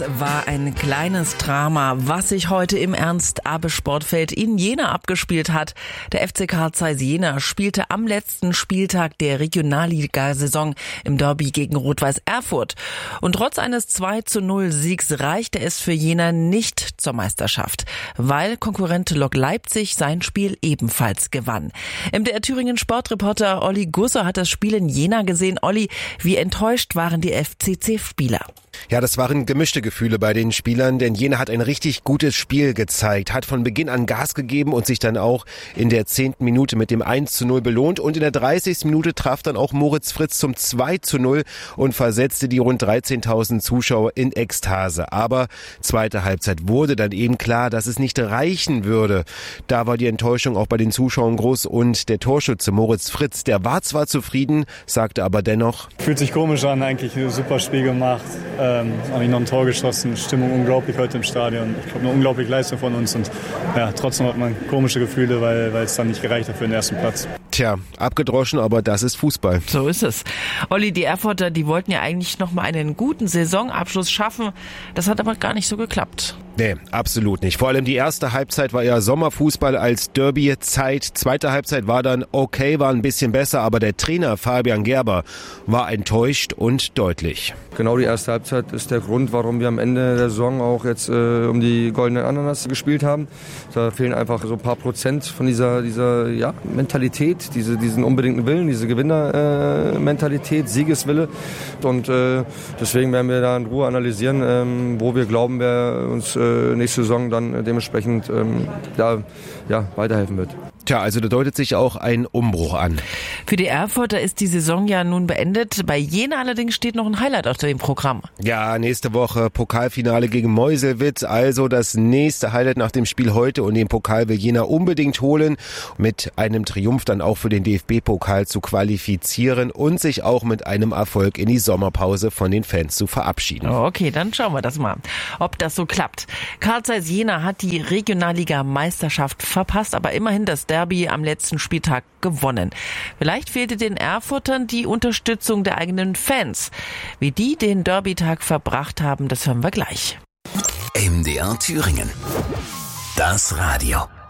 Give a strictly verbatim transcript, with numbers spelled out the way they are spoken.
War ein kleines Drama, was sich heute im Ernst-Abbe-Sportfeld in Jena abgespielt hat. Der F C Carl Zeiss Jena spielte am letzten Spieltag der Regionalligasaison im Derby gegen Rot-Weiß Erfurt. Und trotz eines zwei zu null Siegs reichte es für Jena nicht zur Meisterschaft, weil Konkurrent Lok Leipzig sein Spiel ebenfalls gewann. M D R Thüringen Sportreporter Olli Gusser hat das Spiel in Jena gesehen. Olli, wie enttäuscht waren die F C C-Spieler? Ja, das waren gemischte Gefühle bei den Spielern, denn Jena hat ein richtig gutes Spiel gezeigt, hat von Beginn an Gas gegeben und sich dann auch in der zehnten Minute mit dem eins zu null belohnt. Und in der dreißigsten Minute traf dann auch Moritz Fritz zum zwei zu null und versetzte die rund dreizehntausend Zuschauer in Ekstase. Aber zweite Halbzeit wurde dann eben klar, dass es nicht reichen würde. Da war die Enttäuschung auch bei den Zuschauern groß und der Torschütze Moritz Fritz, der war zwar zufrieden, sagte aber dennoch: Fühlt sich komisch an, eigentlich ein super Spiel gemacht. Ähm, habe ich noch ein Tor geschossen, Stimmung unglaublich heute im Stadion. Ich glaube, eine unglaubliche Leistung von uns und ja, trotzdem hat man komische Gefühle, weil, weil es dann nicht gereicht hat für den ersten Platz. Tja, abgedroschen, aber das ist Fußball. So ist es. Olli, die Erfurter, die wollten ja eigentlich noch mal einen guten Saisonabschluss schaffen. Das hat aber gar nicht so geklappt. Nee, absolut nicht. Vor allem die erste Halbzeit war eher Sommerfußball als Derby-Zeit. Zweite Halbzeit war dann okay, war ein bisschen besser, aber der Trainer Fabian Gerber war enttäuscht und deutlich. Genau, die erste Halbzeit ist der Grund, warum wir am Ende der Saison auch jetzt äh, um die goldenen Ananas gespielt haben. Da fehlen einfach so ein paar Prozent von dieser, dieser ja, Mentalität, diese, diesen unbedingten Willen, diese Gewinnermentalität, äh, Siegeswille. Und äh, deswegen werden wir da in Ruhe analysieren, ähm, wo wir glauben, wer uns äh, nächste Saison dann dementsprechend ähm, da, ja, weiterhelfen wird. Tja, also da deutet sich auch ein Umbruch an. Für die Erfurter ist die Saison ja nun beendet. Bei Jena allerdings steht noch ein Highlight auf dem Programm. Ja, nächste Woche Pokalfinale gegen Meuselwitz. Also das nächste Highlight nach dem Spiel heute. Und den Pokal will Jena unbedingt holen. Mit einem Triumph dann auch für den D F B-Pokal zu qualifizieren und sich auch mit einem Erfolg in die Sommerpause von den Fans zu verabschieden. Okay, dann schauen wir das mal, ob das so klappt. Carl Zeiss Jena hat die Regionalliga-Meisterschaft verpasst, aber immerhin das Derby am letzten Spieltag gewonnen. Vielleicht fehlte den Erfurtern die Unterstützung der eigenen Fans. Wie die den Derby-Tag verbracht haben, das hören wir gleich. M D R Thüringen. Das Radio.